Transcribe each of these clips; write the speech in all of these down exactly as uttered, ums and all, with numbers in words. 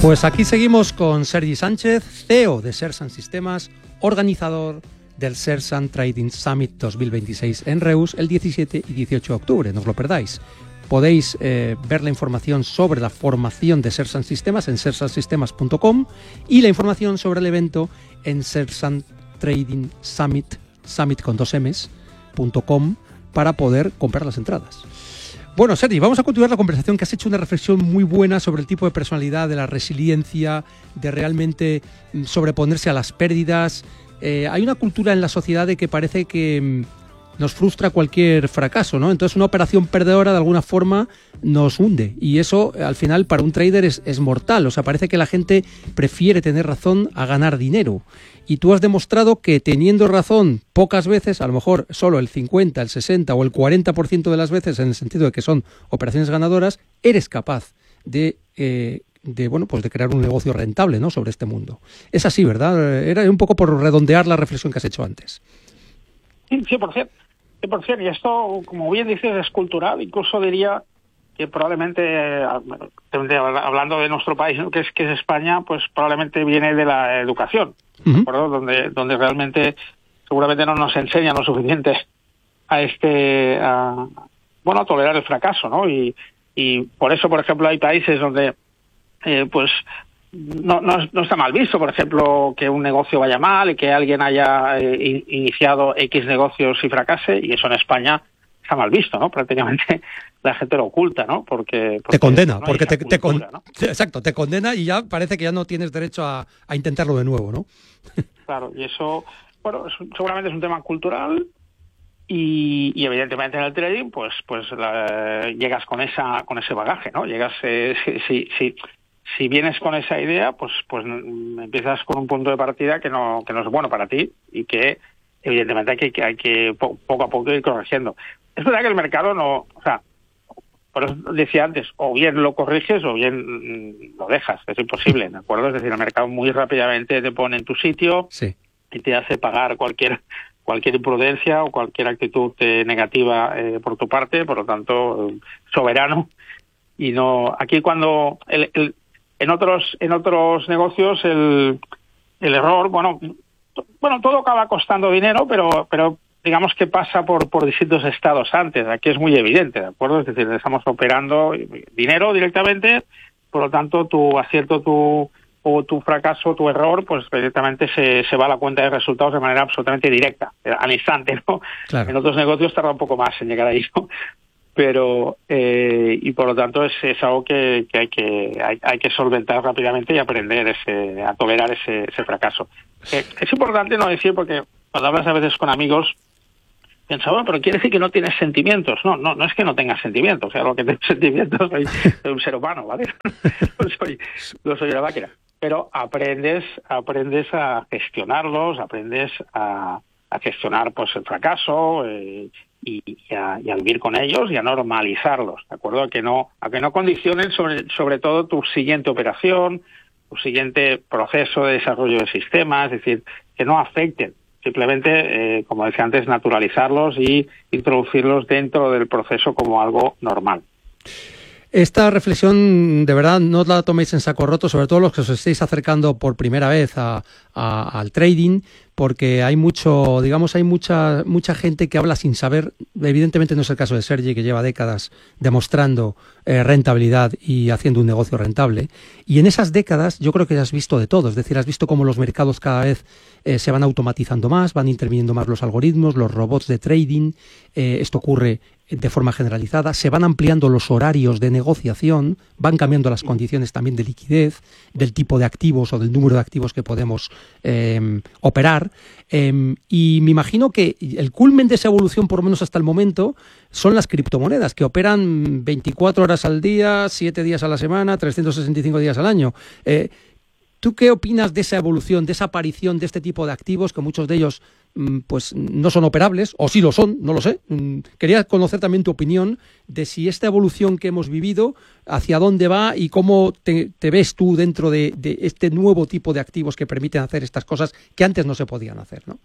Pues aquí seguimos con Sergi Sánchez, C E O de Sersan Sistemas, organizador del Sersan Trading Summit dos mil veintiséis en Reus el diecisiete y dieciocho de octubre, no os lo perdáis. Podéis eh, ver la información sobre la formación de Sersan Sistemas en sersan sistemas punto com y la información sobre el evento en Sersan Trading Summit, summit con dos emes, punto com, para poder comprar las entradas. Bueno, Sergi, vamos a continuar la conversación, que has hecho una reflexión muy buena sobre el tipo de personalidad, de la resiliencia, de realmente sobreponerse a las pérdidas. Eh, hay una cultura en la sociedad de que parece que mmm, nos frustra cualquier fracaso, ¿no? Entonces una operación perdedora de alguna forma nos hunde, y eso al final para un trader es, es mortal. O sea, parece que la gente prefiere tener razón a ganar dinero. Y tú has demostrado que teniendo razón pocas veces, a lo mejor solo el cincuenta, el sesenta o el cuarenta por ciento de las veces, en el sentido de que son operaciones ganadoras, eres capaz de, eh, de, bueno, pues de crear un negocio rentable, ¿no?, sobre este mundo. Es así, ¿verdad? Era un poco por redondear la reflexión que has hecho antes. Sí, cien por ciento. cien por ciento. Y esto, como bien dices, es cultural. Incluso diría que probablemente, hablando de nuestro país, que es que es España, pues probablemente viene de la educación, ¿de acuerdo? Donde, donde realmente seguramente no nos enseñan lo suficiente a este, a, bueno, a tolerar el fracaso, ¿no? Y, y por eso, por ejemplo, hay países donde, eh, pues, no, no, no está mal visto, por ejemplo, que un negocio vaya mal y que alguien haya eh, iniciado X negocios y fracase, y eso en España está mal visto, ¿no? Prácticamente la gente lo oculta, ¿no? Porque, porque te condena, no porque te, cultura, te con... ¿no? Exacto, te condena y ya parece que ya no tienes derecho a, a intentarlo de nuevo, ¿no? Claro, y eso, bueno, es, seguramente es un tema cultural, y, y evidentemente en el trading, pues, pues la, llegas con esa, con ese bagaje, ¿no? Llegas, eh, si, si, si, si vienes con esa idea, pues, pues empiezas con un punto de partida que no, que no es bueno para ti, y que evidentemente hay que, que hay que poco a poco ir corrigiendo. Es verdad que el mercado no, o sea, por eso decía antes, o bien lo corriges o bien mm, lo dejas, es imposible, ¿de acuerdo? Es decir, el mercado muy rápidamente te pone en tu sitio, sí, y te hace pagar cualquier cualquier imprudencia o cualquier actitud eh, negativa eh, por tu parte, por lo tanto, eh, soberano. Y no, aquí cuando el, el, en otros en otros negocios el el error, bueno, t- bueno, todo acaba costando dinero, pero pero digamos que pasa por, por distintos estados antes. Aquí es muy evidente, ¿de acuerdo? Es decir, estamos operando dinero directamente, por lo tanto, tu acierto, tu o tu fracaso, tu error, pues directamente se, se va a la cuenta de resultados de manera absolutamente directa, al instante, ¿no? Claro. En otros negocios tarda un poco más en llegar ahí, ¿no? Pero, eh, y por lo tanto es, es algo que, que, hay que hay, hay que solventar rápidamente y aprender ese, a tolerar ese, ese fracaso. Eh, es importante no decir, porque cuando hablas a veces con amigos, piensa, bueno, pero quiere decir que no tienes sentimientos. No, no, no es que no tengas sentimientos. O sea, lo que tengo sentimientos, soy, soy un ser humano, ¿vale? No soy, no soy una máquina. Pero aprendes, aprendes a gestionarlos, aprendes a, a gestionar, pues, el fracaso, eh, y, y, a, y a vivir con ellos y a normalizarlos, ¿de acuerdo? A que no, a que no condicionen sobre, sobre todo tu siguiente operación, tu siguiente proceso de desarrollo de sistemas, es decir, que no afecten. Simplemente, eh, como decía antes, naturalizarlos y introducirlos dentro del proceso como algo normal. Esta reflexión, de verdad, no la toméis en saco roto, sobre todo los que os estéis acercando por primera vez a, a, al trading, porque hay mucho, digamos, hay mucha mucha gente que habla sin saber. Evidentemente no es el caso de Sergi, que lleva décadas demostrando eh, rentabilidad y haciendo un negocio rentable. Y en esas décadas yo creo que has visto de todo, es decir, has visto cómo los mercados cada vez eh, se van automatizando más, van interviniendo más los algoritmos, los robots de trading. Eh, esto ocurre de forma generalizada, se van ampliando los horarios de negociación, van cambiando las condiciones también de liquidez, del tipo de activos o del número de activos que podemos eh, operar, eh, y me imagino que el culmen de esa evolución, por lo menos hasta el momento, son las criptomonedas, que operan veinticuatro horas al día, siete días a la semana, trescientos sesenta y cinco días al año. Eh, ¿Tú qué opinas de esa evolución, de esa aparición de este tipo de activos, que muchos de ellos pues no son operables, o sí lo son, no lo sé? Quería conocer también tu opinión de si esta evolución que hemos vivido, hacia dónde va y cómo te, te ves tú dentro de, de este nuevo tipo de activos que permiten hacer estas cosas que antes no se podían hacer, ¿no?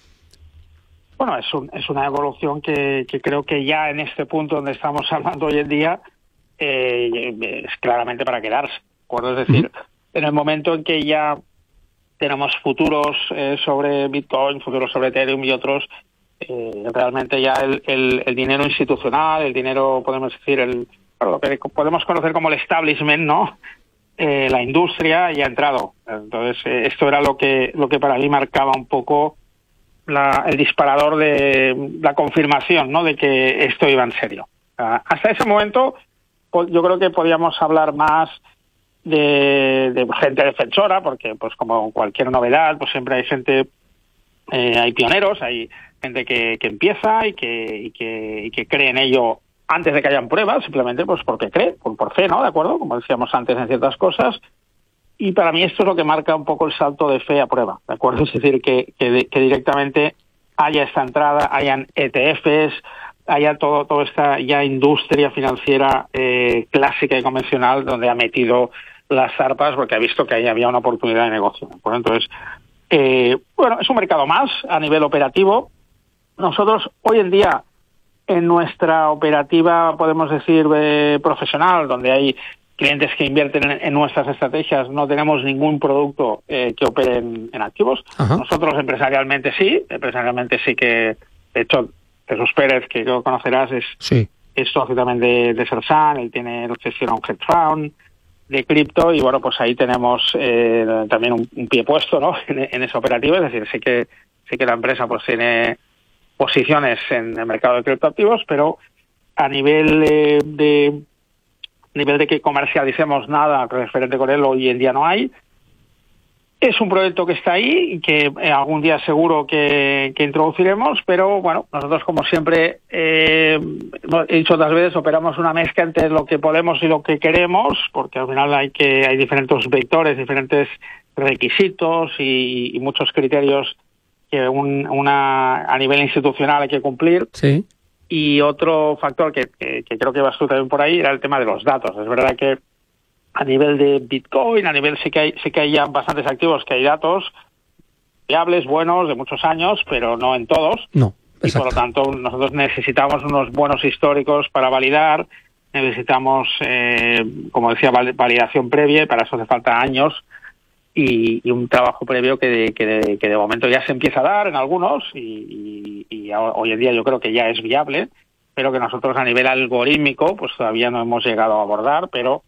Bueno, es, un, es una evolución que, que creo que ya en este punto donde estamos hablando hoy en día eh, es claramente para quedarse, ¿de acuerdo? Es decir, uh-huh. en el momento en que ya tenemos futuros eh, sobre Bitcoin, futuros sobre Ethereum y otros, eh, realmente ya el, el, el dinero institucional, el dinero, podemos decir, el lo que podemos conocer como el establishment, ¿no? Eh, la industria ya ha entrado. Entonces, eh, esto era lo que lo que para mí marcaba un poco la, el disparador de la confirmación, ¿no? De que esto iba en serio. Uh, hasta ese momento, pues, yo creo que podíamos hablar más de, de gente defensora, porque, pues, como cualquier novedad, pues siempre hay gente, eh, hay pioneros, hay gente que, que empieza y que, y que y que cree en ello antes de que hayan pruebas, simplemente pues porque cree, por, por fe, ¿no? ¿De acuerdo? Como decíamos antes en ciertas cosas. Y para mí esto es lo que marca un poco el salto de fe a prueba, ¿de acuerdo? Es decir, que, que, que directamente haya esta entrada, hayan E T Fs, haya todo, toda esta ya industria financiera eh, clásica y convencional donde ha metido las zarpas porque ha visto que ahí había una oportunidad de negocio, ¿de acuerdo? Entonces, eh, bueno, es un mercado más a nivel operativo. Nosotros hoy en día, en nuestra operativa, podemos decir, eh, profesional, donde hay clientes que invierten en, en nuestras estrategias, no tenemos ningún producto eh, que opere en, en activos. Ajá. Nosotros empresarialmente sí, empresarialmente sí que, de hecho, Jesús Pérez, que lo conocerás, es, sí. es socio también de, de Sersan, él tiene gestiona un hedge fund de cripto y bueno, pues ahí tenemos eh, también un, un pie puesto, ¿no? en, en esa operativa, es decir, sí que, sí que la empresa pues tiene posiciones en el mercado de criptoactivos, pero a nivel eh, de nivel de que comercialicemos nada referente con él hoy en día no hay. Es un proyecto que está ahí y que eh, algún día seguro que, que introduciremos, pero bueno, nosotros como siempre eh, he dicho otras veces, operamos una mezcla entre lo que podemos y lo que queremos, porque al final hay que hay diferentes vectores, diferentes requisitos y, y muchos criterios que un, una a nivel institucional hay que cumplir. Sí. Y otro factor que, que, que creo que vas tú también por ahí era el tema de los datos. Es verdad que a nivel de Bitcoin, a nivel sí que hay, sí que hay ya bastantes activos que hay datos fiables, buenos, de muchos años, pero no en todos. No, exacto. Y por lo tanto nosotros necesitamos unos buenos históricos para validar, necesitamos, eh, como decía, validación previa, y para eso hace falta años. Y, y un trabajo previo que de, que, de, que de momento ya se empieza a dar en algunos y, y, y hoy en día yo creo que ya es viable, pero que nosotros a nivel algorítmico pues todavía no hemos llegado a abordar, pero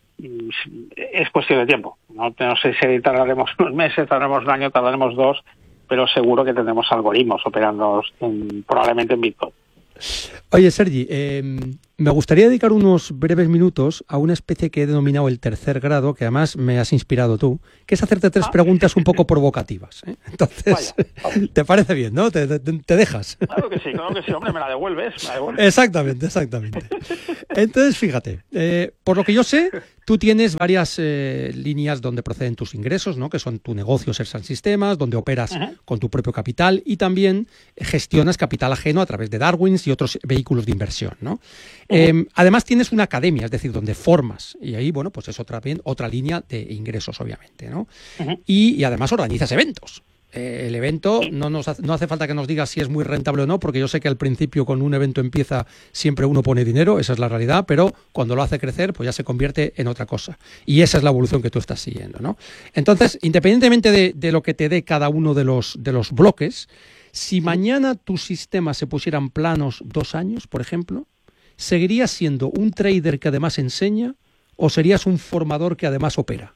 es cuestión de tiempo. No, no sé si tardaremos unos meses, tardaremos un año, tardaremos dos, pero seguro que tendremos algoritmos operando en, probablemente en Bitcoin. Oye, Sergi, eh, me gustaría dedicar unos breves minutos a una especie que he denominado el tercer grado, que además me has inspirado tú, que es hacerte tres ah. preguntas un poco provocativas, ¿eh? Entonces, vaya, te parece bien, ¿no? Te, te, te dejas. Claro que sí, claro que sí, hombre, me la devuelves. Me la devuelves. Exactamente, exactamente. Entonces, fíjate, eh, por lo que yo sé, tú tienes varias eh, líneas donde proceden tus ingresos, ¿no? Que son tu negocio, Sersan Sistemas, donde operas uh-huh. con tu propio capital y también gestionas capital ajeno a través de Darwins y otros vehículos de inversión, ¿no? Uh-huh. Eh, además tienes una academia, es decir, donde formas y ahí, bueno, pues es otra, otra línea de ingresos, obviamente, ¿no? Uh-huh. Y, y además organizas eventos. Eh, el evento, no, nos hace, no hace falta que nos digas si es muy rentable o no, porque yo sé que al principio cuando un evento empieza siempre uno pone dinero, esa es la realidad, pero cuando lo hace crecer pues ya se convierte en otra cosa. Y esa es la evolución que tú estás siguiendo, ¿no? Entonces, independientemente de, de lo que te dé cada uno de los, de los bloques, si mañana tus sistemas se pusieran planos dos años, por ejemplo, ¿seguirías siendo un trader que además enseña o serías un formador que además opera?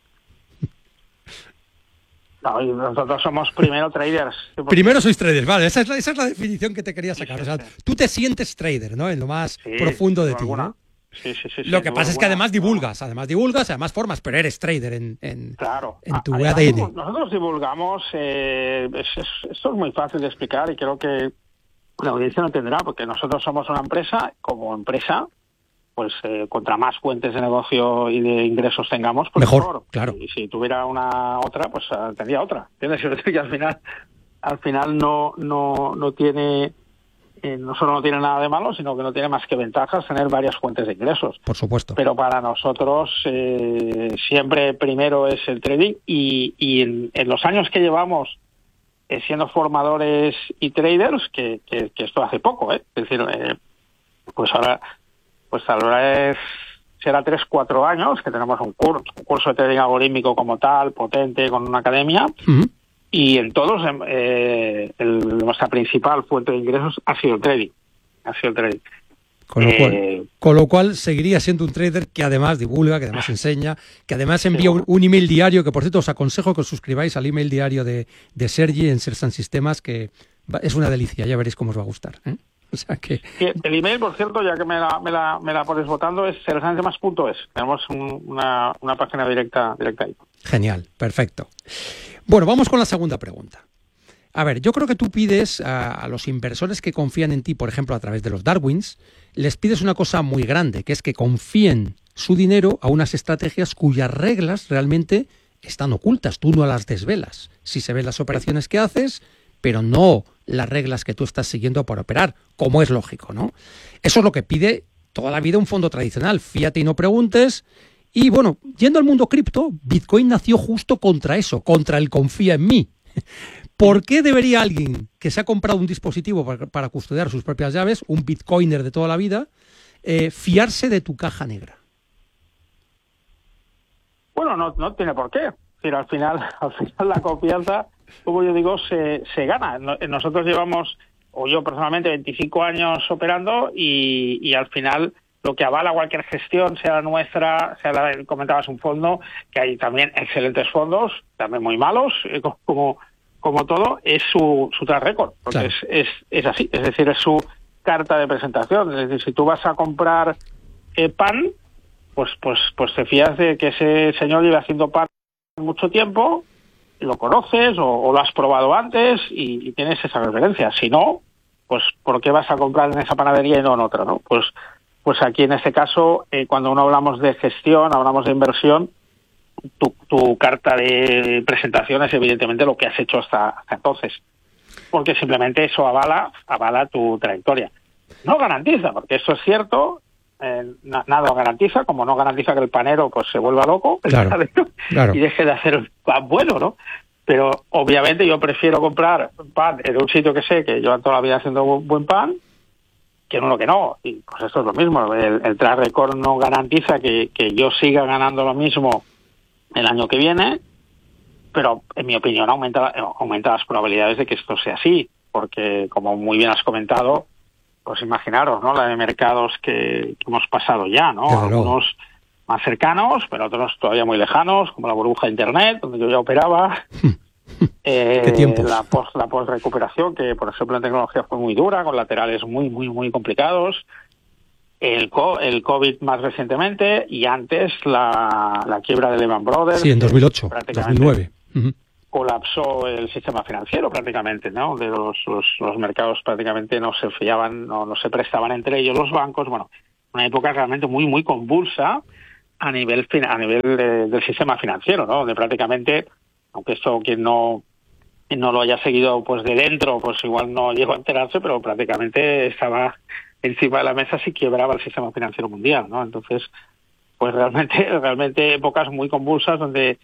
No, nosotros somos primero traders. Primero sois traders, vale, esa es la, esa es la definición que te quería sacar. Sí, sí, o sea, sí. Tú te sientes trader, ¿no? En lo más sí, profundo de ti, ¿no? Sí, sí, sí. Lo sí, que pasa es que además divulgas, además divulgas, además formas, pero eres trader en, en, claro. en tu a, A D N. Nosotros divulgamos, eh, es, es, esto es muy fácil de explicar y creo que la audiencia lo entenderá, porque nosotros somos una empresa, como empresa, pues eh, contra más fuentes de negocio y de ingresos tengamos, pues mejor, mejor. Claro. Y si tuviera una otra, pues uh, tendría otra. ¿Entiendes? Y al final, al final no, no, no tiene, eh, no solo no tiene nada de malo, sino que no tiene más que ventajas tener varias fuentes de ingresos. Por supuesto. Pero para nosotros eh, siempre primero es el trading y, y en, en los años que llevamos eh, siendo formadores y traders, que, que, que esto hace poco, ¿eh? Es decir, eh, pues ahora Pues ahora es será tres, cuatro años, que tenemos un curso, un curso de trading algorítmico como tal, potente, con una academia, uh-huh. y en todos eh, el, nuestra principal fuente de ingresos ha sido el trading. Ha sido el trading. Con lo, eh, cual, con lo cual seguiría siendo un trader que además divulga, que además enseña, que además envía un, un email diario, que por cierto os aconsejo que os suscribáis al email diario de, de Sergi en Sersan Sistemas, que es una delicia, ya veréis cómo os va a gustar, ¿eh? O sea que... El email, por cierto, ya que me la, me la, me la pones votando, es sersan sistemas punto es. Tenemos un, una, una página directa, directa ahí. Genial, perfecto. Bueno, vamos con la segunda pregunta. A ver, yo creo que tú pides a, a los inversores que confían en ti, por ejemplo, a través de los Darwins, les pides una cosa muy grande, que es que confíen su dinero a unas estrategias cuyas reglas realmente están ocultas. Tú no las desvelas. Sí se ven las operaciones que haces, pero no las reglas que tú estás siguiendo para operar, como es lógico, ¿no? Eso es lo que pide toda la vida un fondo tradicional. Fíate y no preguntes. Y bueno, yendo al mundo cripto, Bitcoin nació justo contra eso, contra el confía en mí. ¿Por qué debería alguien que se ha comprado un dispositivo para, para custodiar sus propias llaves, un bitcoiner de toda la vida, eh, fiarse de tu caja negra? Bueno, no, no tiene por qué. Pero al final, al final la confianza, como yo digo, se, se gana. Nosotros llevamos, o yo personalmente, veinticinco años operando y, y al final lo que avala cualquier gestión, sea la nuestra, sea la, comentabas un fondo, que hay también excelentes fondos, también muy malos, eh, como como todo, es su, su track record, porque claro. es, es, es así, es decir, es su carta de presentación. Es decir, si tú vas a comprar eh, pan, pues pues pues te fías de que ese señor lleva haciendo pan mucho tiempo, lo conoces o, o lo has probado antes y, y tienes esa referencia. Si no, pues ¿por qué vas a comprar en esa panadería y no en otra, no? Pues pues aquí en este caso, eh, cuando uno hablamos de gestión, hablamos de inversión, Tu, tu carta de presentación es evidentemente lo que has hecho hasta, hasta entonces, porque simplemente eso avala avala tu trayectoria. No garantiza, porque eso es cierto, eh, na, nada lo garantiza, como no garantiza que el panero pues se vuelva loco, claro, claro. y deje de hacer pan bueno, ¿no? Pero obviamente yo prefiero comprar pan en un sitio que sé que llevan toda la vida haciendo buen pan que en uno que no, y pues esto es lo mismo. El, el track record no garantiza que, que yo siga ganando lo mismo el año que viene, pero en mi opinión aumenta, aumenta las probabilidades de que esto sea así, porque como muy bien has comentado, pues imaginaros, ¿no? La de mercados que, que hemos pasado ya, ¿no? Claro. Algunos más cercanos, pero otros todavía muy lejanos, como la burbuja de Internet, donde yo ya operaba. eh, ¿Qué tiempos? La post, la post recuperación, que por ejemplo en tecnología fue muy dura, con laterales muy, muy, muy complicados. El, co el COVID más recientemente y antes la, la quiebra de Lehman Brothers. Sí, en dos mil ocho, dos mil nueve. Uh-huh. Colapsó el sistema financiero prácticamente, ¿no? De los, los, los mercados prácticamente no se fiaban, no, no se prestaban entre ellos los bancos. Bueno, una época realmente muy, muy convulsa a nivel, a nivel de, del sistema financiero, ¿no? Donde prácticamente, aunque esto quien no, quien no lo haya seguido pues de dentro, pues igual no llegó a enterarse, pero prácticamente estaba encima de la mesa si quebraba el sistema financiero mundial, ¿no? Entonces, pues realmente, realmente épocas muy convulsas donde,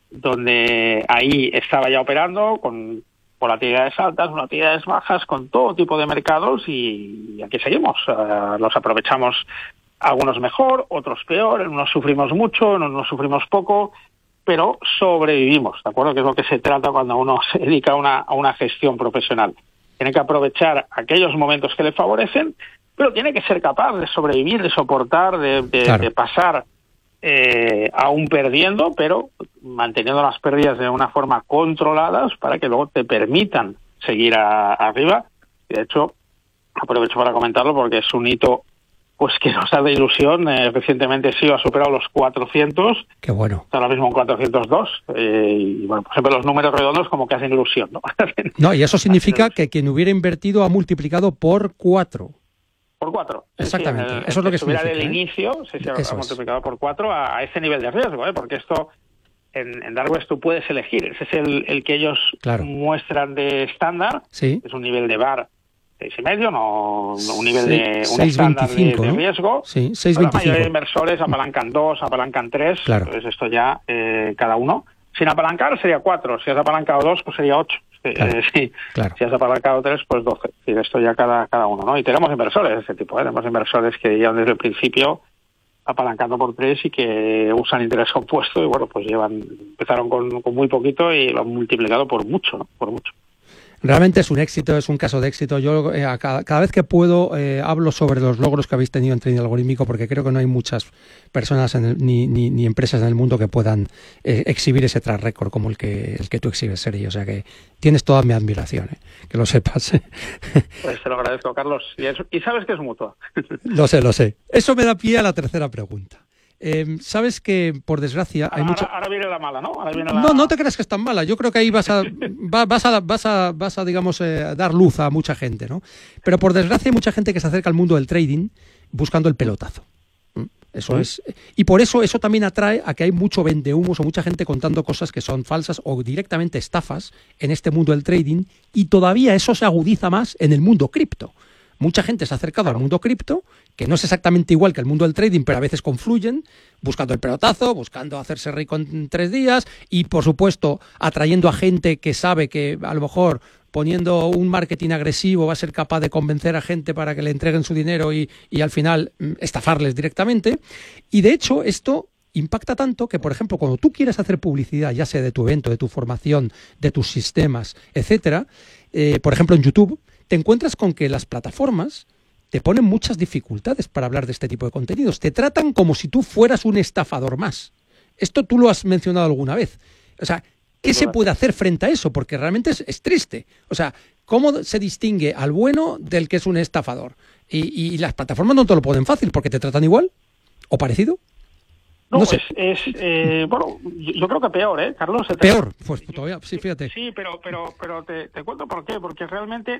donde ahí estaba ya operando con volatilidades altas, volatilidades bajas, con todo tipo de mercados y aquí seguimos. Uh, los aprovechamos algunos mejor, otros peor, en unos sufrimos mucho, en unos sufrimos poco, pero sobrevivimos, ¿de acuerdo? Que es lo que se trata cuando uno se dedica a una, a una gestión profesional. Tiene que aprovechar aquellos momentos que le favorecen, pero tiene que ser capaz de sobrevivir, de soportar, de, de, claro. de pasar eh, aún perdiendo, pero manteniendo las pérdidas de una forma controladas para que luego te permitan seguir a, arriba. De hecho, aprovecho para comentarlo porque es un hito pues que nos da de ilusión. Eh, recientemente sí ha superado los cuatrocientos. Qué bueno. Está ahora mismo en cuatrocientos dos. Eh, y bueno, por ejemplo, los números redondos como que hacen ilusión, ¿no? No, y eso significa que quien hubiera invertido ha multiplicado por cuatro. Por cuatro. Exactamente, sí, el, eso es lo que significa. del ¿eh? inicio, sí, se ha multiplicado por cuatro a, a ese nivel de riesgo, ¿eh? Porque esto, en, en Darwest tú puedes elegir. Ese es el, el que ellos claro. muestran de estándar. Sí. Es un nivel de V A R seis y medio, no un nivel sí, de un estándar de, de riesgo. Sí, seis veinticinco. La mayoría de inversores apalancan dos, apalancan tres. Claro. Entonces esto ya eh, cada uno. Sin apalancar sería cuatro. Si has apalancado dos, pues sería ocho. Claro, eh, sí. claro. Si has apalancado tres, pues doce. Y esto ya cada cada uno, ¿no? Y tenemos inversores de este tipo, ¿eh? Tenemos inversores que ya desde el principio apalancando por tres y que usan interés compuesto y bueno, pues llevan empezaron con, con muy poquito y lo han multiplicado por mucho, ¿no? Por mucho. Realmente es un éxito, es un caso de éxito. Yo eh, cada, cada vez que puedo eh, hablo sobre los logros que habéis tenido en trading algorítmico, porque creo que no hay muchas personas en el, ni, ni, ni empresas en el mundo que puedan eh, exhibir ese track record como el que el que tú exhibes, Sergi. O sea que tienes toda mi admiración, eh, que lo sepas. Pues te lo agradezco, Carlos. Y, es, y sabes que es mutuo. Lo sé, lo sé. Eso me da pie a la tercera pregunta. Eh, Sabes que, por desgracia, hay ahora, mucho... ahora viene la mala, ¿no? Ahora viene la... No, no te creas que es tan mala. Yo creo que ahí vas a, va, vas a, vas a, vas a digamos, eh, dar luz a mucha gente, ¿no? Pero por desgracia hay mucha gente que se acerca al mundo del trading buscando el pelotazo. Eso ¿Sí? es. Y por eso eso también atrae a que hay mucho vendehumos o mucha gente contando cosas que son falsas o directamente estafas en este mundo del trading, y todavía eso se agudiza más en el mundo cripto. Mucha gente se ha acercado al mundo cripto, que no es exactamente igual que el mundo del trading, pero a veces confluyen, buscando el pelotazo, buscando hacerse rico en tres días y, por supuesto, atrayendo a gente que sabe que a lo mejor poniendo un marketing agresivo va a ser capaz de convencer a gente para que le entreguen su dinero y, y al final estafarles directamente. Y, de hecho, esto impacta tanto que, por ejemplo, cuando tú quieres hacer publicidad, ya sea de tu evento, de tu formación, de tus sistemas, etcétera, eh, por ejemplo, en YouTube, te encuentras con que las plataformas te ponen muchas dificultades para hablar de este tipo de contenidos. Te tratan como si tú fueras un estafador más. Esto tú lo has mencionado alguna vez. O sea, ¿qué se puede hacer frente a eso? Porque realmente es, es triste. O sea, ¿cómo se distingue al bueno del que es un estafador? Y, y las plataformas no te lo ponen fácil porque te tratan igual o parecido. No, no sé. es, es eh, bueno, yo, yo creo que peor, ¿eh, Carlos? Peor, pues todavía, sí, fíjate. Sí, pero pero pero te, te cuento por qué, porque realmente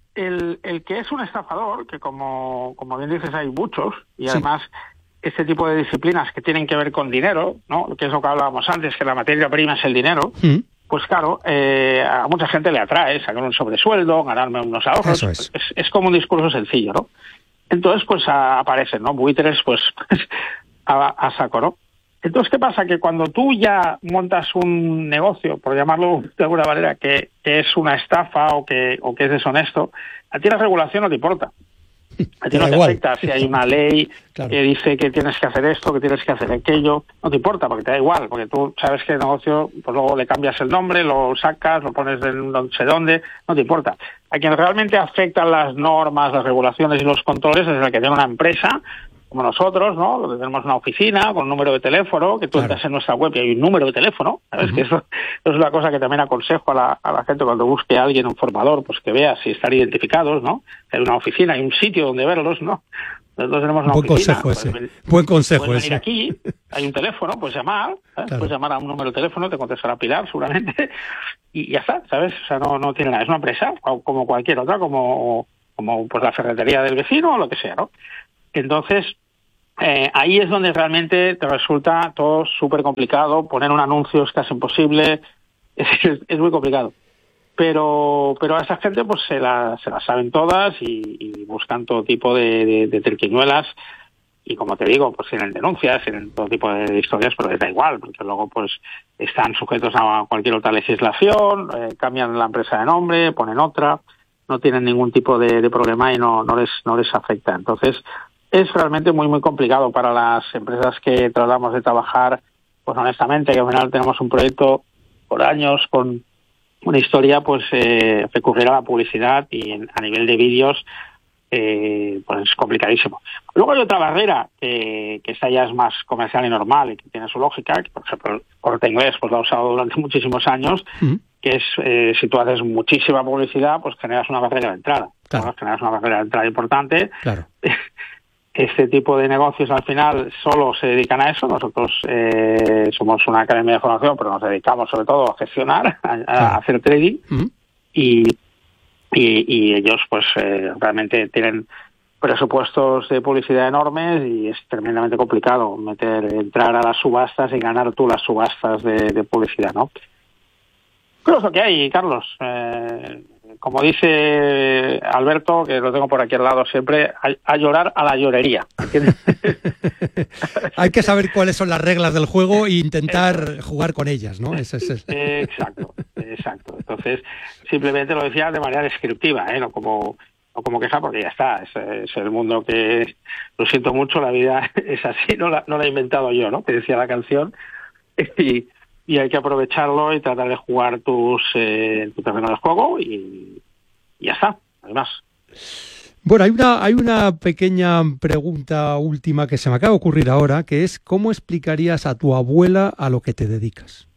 el, el que es un estafador, que como, como bien dices hay muchos, y sí. además este tipo de disciplinas que tienen que ver con dinero, ¿no? Que es lo que hablábamos antes, que la materia prima es el dinero, mm. pues claro, eh, a mucha gente le atrae sacar un sobresueldo, ganarme unos ahorros, es. Es, es como un discurso sencillo, ¿no? Entonces pues a, aparecen, ¿no? Buitres, pues... A, a saco, ¿no? Entonces, ¿qué pasa? Que cuando tú ya montas un negocio, por llamarlo de alguna manera, que, que es una estafa o que, o que es deshonesto, a ti la regulación no te importa. A ti no te igual. afecta si hay una ley claro. que dice que tienes que hacer esto, que tienes que hacer aquello, no te importa, porque te da igual, porque tú sabes que el negocio, pues luego le cambias el nombre, lo sacas, lo pones en no sé dónde, no te importa. A quien realmente afectan las normas, las regulaciones y los controles es el que tiene una empresa, como nosotros, ¿no? Tenemos una oficina con un número de teléfono, que tú claro. entras en nuestra web y hay un número de teléfono, ¿sabes? Uh-huh. Que eso, eso es una cosa que también aconsejo a la, a la gente cuando busque a alguien, un formador, pues que vea si están identificados, ¿no? Hay una oficina, hay un sitio donde verlos, ¿no? Nosotros tenemos una Buen oficina. Consejo ese. Pues, Buen consejo puedes ese. venir aquí, hay un teléfono, puedes llamar, ¿eh? claro. puedes llamar a un número de teléfono, te contestará Pilar seguramente, y ya está, ¿sabes? O sea, no, no tiene nada. Es una empresa, como cualquier otra, como, como pues la ferretería del vecino o lo que sea, ¿no? Entonces, Eh, ahí es donde realmente te resulta todo súper complicado. Poner un anuncio es casi imposible, es, es, es muy complicado. Pero pero a esa gente pues se la, se la saben todas y, y buscan todo tipo de, de, de triquiñuelas. Y como te digo, pues tienen denuncias, tienen todo tipo de historias, pero les da igual, porque luego pues están sujetos a cualquier otra legislación, eh, cambian la empresa de nombre, ponen otra, no tienen ningún tipo de, de problema y no, no les no les afecta. Entonces, es realmente muy, muy complicado para las empresas que tratamos de trabajar, pues honestamente, que al final tenemos un proyecto por años con una historia, pues eh, recurrir a la publicidad y en, a nivel de vídeos, eh, pues es complicadísimo. Luego hay otra barrera que, que esta ya es más comercial y normal y que tiene su lógica, que por ejemplo el Corte Inglés pues lo ha usado durante muchísimos años, uh-huh. que es eh, si tú haces muchísima publicidad, pues generas una barrera de entrada. Claro. ¿no? Generas una barrera de entrada importante. Claro. Este tipo de negocios al final solo se dedican a eso. Nosotros eh, somos una academia de formación, pero nos dedicamos sobre todo a gestionar, a, a hacer trading uh-huh. y, y, y ellos pues eh, realmente tienen presupuestos de publicidad enormes y es tremendamente complicado meter, entrar a las subastas y ganar tú las subastas de, de publicidad, ¿no? Pero es lo que hay, Carlos. Eh, como dice Alberto, que lo tengo por aquí al lado siempre, a, a llorar a la llorería. Hay que saber cuáles son las reglas del juego e intentar jugar con ellas, ¿no? Ese es el... Exacto, exacto. Entonces, simplemente lo decía de manera descriptiva, ¿eh? No como, no como queja porque ya está, es, es el mundo que, lo siento mucho, la vida es así, no la, no la he inventado yo, ¿no? Que decía la canción, y, y hay que aprovecharlo y tratar de jugar tus eh, tu terreno de juego y, y ya está, además. Bueno, hay una, hay una pequeña pregunta última que se me acaba de ocurrir ahora, que es ¿cómo explicarías a tu abuela a lo que te dedicas?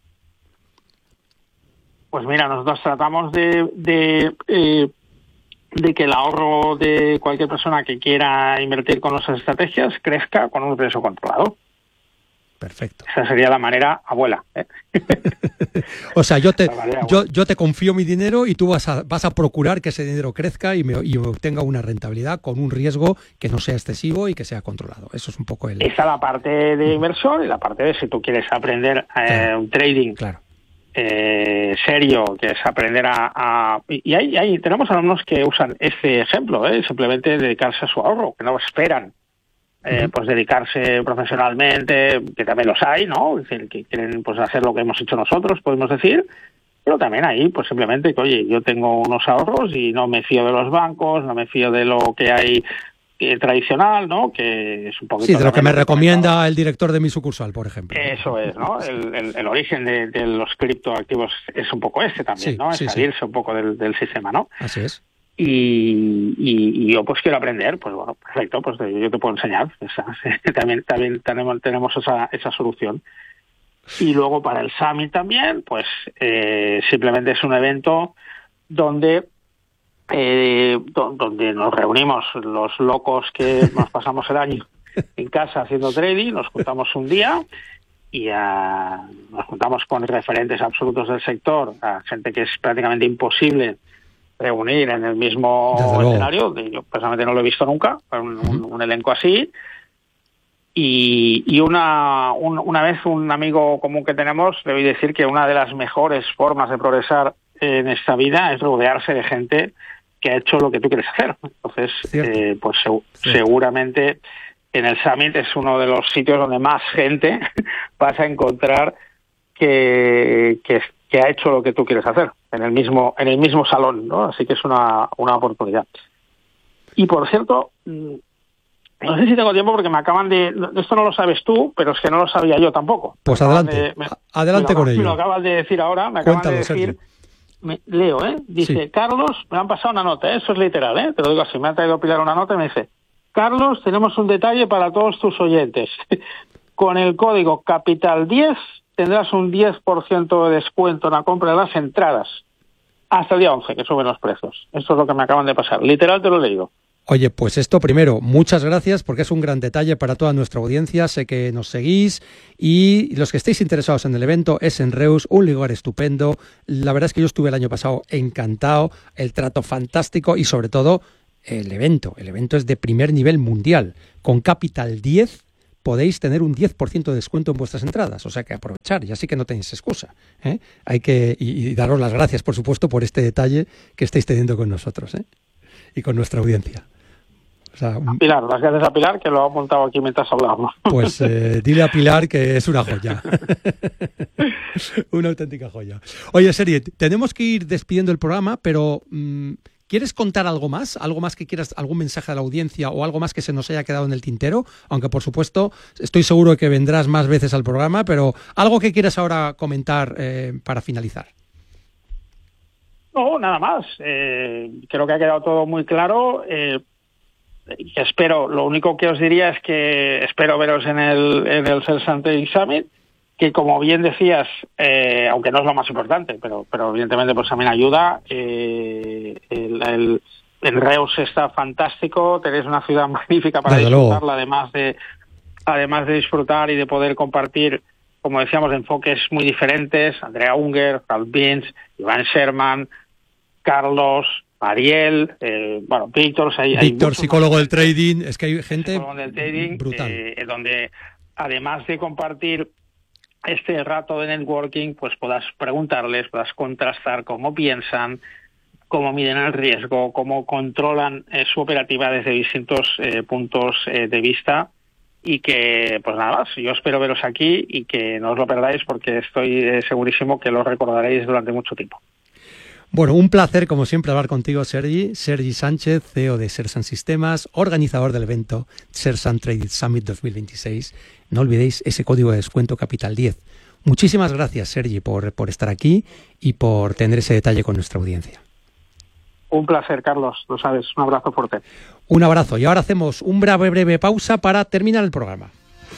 Pues mira, nosotros tratamos de, de eh, de que el ahorro de cualquier persona que quiera invertir con nuestras estrategias crezca con un riesgo controlado. Perfecto. Esa sería la manera abuela, ¿eh? O sea, yo te yo, yo te confío mi dinero y tú vas a vas a procurar que ese dinero crezca y me, y me obtenga una rentabilidad con un riesgo que no sea excesivo y que sea controlado. Eso es un poco el... Esa es la parte de inversión y la parte de si tú quieres aprender eh, claro, un trading claro. Eh, serio, que es aprender a... a y hay, hay tenemos alumnos que usan este ejemplo, ¿eh? Simplemente dedicarse a su ahorro, que no esperan eh, uh-huh. pues dedicarse profesionalmente, que también los hay, ¿no? Es decir, que quieren pues hacer lo que hemos hecho nosotros, podemos decir, pero también ahí pues simplemente que, oye, yo tengo unos ahorros y no me fío de los bancos, no me fío de lo que hay eh, tradicional, ¿no? Que es un poquito... Sí, de lo que me recomienda el director de mi sucursal, por ejemplo. Eso es, ¿no? El, el, el origen de, de los criptoactivos es un poco este también, sí, ¿no? Es sí, salirse sí. un poco del, del sistema, ¿no? Así es. Y, y, y yo pues quiero aprender, pues bueno, perfecto, pues yo te puedo enseñar. Esa, también también tenemos, tenemos esa, esa solución. Y luego para el Summit también, pues eh, simplemente es un evento donde eh, donde nos reunimos los locos que nos pasamos el año en casa haciendo trading, nos juntamos un día y uh, nos juntamos con referentes absolutos del sector, a gente que es prácticamente imposible reunir en el mismo escenario. Yo personalmente no lo he visto nunca, un, un, un elenco así. Y, y una, un, una vez un amigo común que tenemos, le voy a decir que una de las mejores formas de progresar en esta vida es rodearse de gente que ha hecho lo que tú quieres hacer. Entonces, eh, pues se, seguramente en el Summit es uno de los sitios donde más gente vas a encontrar que, que, que ha hecho lo que tú quieres hacer, en el mismo, en el mismo salón, ¿no? Así que es una, una oportunidad. Y por cierto, no sé si tengo tiempo porque me acaban de... Esto no lo sabes tú, pero es que no lo sabía yo tampoco. Pues adelante, de, me, adelante me lo, con ello. Me lo acabas de decir ahora, me acaban Cuéntalo, de decir... Sergio. Me, leo, ¿eh? Dice, sí. Carlos, me han pasado una nota, ¿eh? Eso es literal, ¿eh? Te lo digo así, me ha traído Pilar una nota y me dice, Carlos, tenemos un detalle para todos tus oyentes. Con el código Capital diez tendrás un diez por ciento de descuento en la compra de las entradas hasta el día once, que suben los precios. Esto es lo que me acaban de pasar. Literal te lo he leído. Oye, pues esto primero, muchas gracias porque es un gran detalle para toda nuestra audiencia. Sé que nos seguís y los que estéis interesados en el evento es en Reus, un lugar estupendo. La verdad es que yo estuve el año pasado encantado, el trato fantástico y sobre todo el evento. El evento es de primer nivel mundial. Con Capital diez podéis tener un diez por ciento de descuento en vuestras entradas, o sea que aprovechar, y así que no tenéis excusa, ¿eh? Hay que y, y daros las gracias, por supuesto, por este detalle que estáis teniendo con nosotros, ¿eh? Y con nuestra audiencia. O sea, un... Pilar, las gracias a Pilar, que lo ha apuntado aquí mientras hablamos. Pues eh, dile a Pilar que es una joya. Una auténtica joya. Oye, Sergi, tenemos que ir despidiendo el programa, pero mmm, ¿quieres contar algo más? ¿Algo más que quieras, algún mensaje a la audiencia o algo más que se nos haya quedado en el tintero? Aunque, por supuesto, estoy seguro de que vendrás más veces al programa, pero algo que quieras ahora comentar eh, para finalizar. No, nada más. Eh, creo que ha quedado todo muy claro. Eh, espero, lo único que os diría es que espero veros en el, en el Sales and Trading Summit, que como bien decías, eh, aunque no es lo más importante, pero, pero evidentemente pues también ayuda. Eh, el, el, el Reus está fantástico, tenéis una ciudad magnífica para Desde disfrutarla, luego. además de además de disfrutar y de poder compartir, como decíamos, enfoques muy diferentes. Andrea Unger, Ralph Vince, Iván Sherman, Carlos, Ariel, eh, bueno, Víctor, hay, Víctor, hay psicólogo del trading, es que hay gente del trading, brutal. Eh, donde además de compartir este rato de networking, pues puedas preguntarles, puedas contrastar cómo piensan, cómo miden el riesgo, cómo controlan eh, su operativa desde distintos eh, puntos eh, de vista. Y que, pues nada más, yo espero veros aquí y que no os lo perdáis porque estoy eh, segurísimo que lo recordaréis durante mucho tiempo. Bueno, un placer como siempre hablar contigo, Sergi. Sergi Sánchez, C E O de Sersan Sistemas, organizador del evento Sersan Trade Summit dos mil veintiséis. No olvidéis ese código de descuento Capital diez. Muchísimas gracias, Sergi, por, por estar aquí y por tener ese detalle con nuestra audiencia. Un placer, Carlos, lo sabes. Un abrazo fuerte. Un abrazo. Y ahora hacemos una breve, breve pausa para terminar el programa.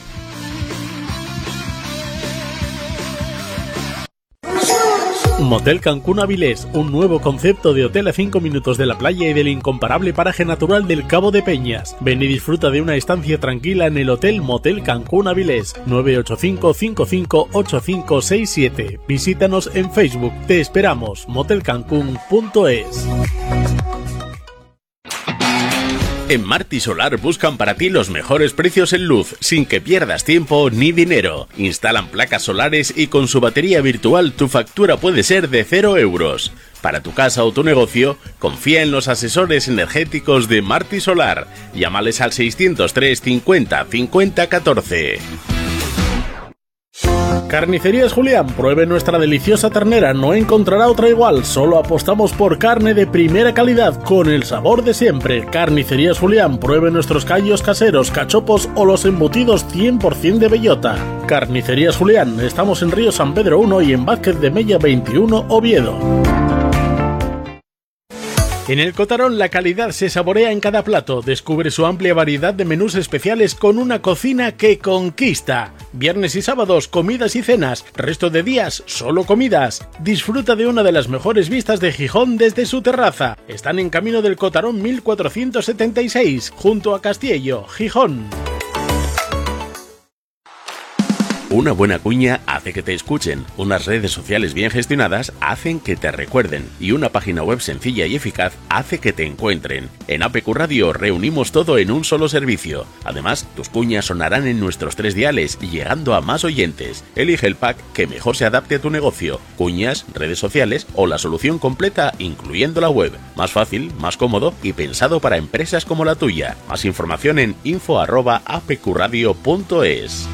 Motel Cancún Avilés, un nuevo concepto de hotel a cinco minutos de la playa y del incomparable paraje natural del Cabo de Peñas. Ven y disfruta de una estancia tranquila en el Hotel Motel Cancún Avilés, nueve ocho cinco, cinco cinco ocho cinco seis siete. Visítanos en Facebook. Te esperamos. motel cancún punto es. En Marti Solar buscan para ti los mejores precios en luz, sin que pierdas tiempo ni dinero. Instalan placas solares y con su batería virtual tu factura puede ser de cero euros. Para tu casa o tu negocio, confía en los asesores energéticos de Marti Solar. Llámales al seiscientos tres cincuenta cincuenta catorce. Carnicerías Julián, pruebe nuestra deliciosa ternera, no encontrará otra igual, solo apostamos por carne de primera calidad, con el sabor de siempre. Carnicerías Julián, pruebe nuestros callos caseros, cachopos o los embutidos cien por ciento de bellota. Carnicerías Julián, estamos en Río San Pedro uno y en Vázquez de Mella veintiuno, Oviedo. En el Cotarón la calidad se saborea en cada plato. Descubre su amplia variedad de menús especiales con una cocina que conquista. Viernes y sábados, comidas y cenas. Resto de días, solo comidas. Disfruta de una de las mejores vistas de Gijón desde su terraza. Están en Camino del Cotarón mil cuatrocientos setenta y seis, junto a Castiello, Gijón. Una buena cuña hace que te escuchen, unas redes sociales bien gestionadas hacen que te recuerden y una página web sencilla y eficaz hace que te encuentren. En A P Q Radio reunimos todo en un solo servicio. Además, tus cuñas sonarán en nuestros tres diales, llegando a más oyentes. Elige el pack que mejor se adapte a tu negocio, cuñas, redes sociales o la solución completa, incluyendo la web. Más fácil, más cómodo y pensado para empresas como la tuya. Más información en info arroba apqradio punto es.